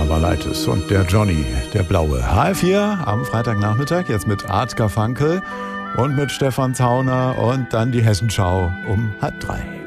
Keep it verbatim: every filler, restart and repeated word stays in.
Avalaitis und der Johnny, der Blaue. H F vier am Freitagnachmittag, jetzt mit Art Garfunkel und mit Stefan Zauner und dann die Hessenschau um halb drei.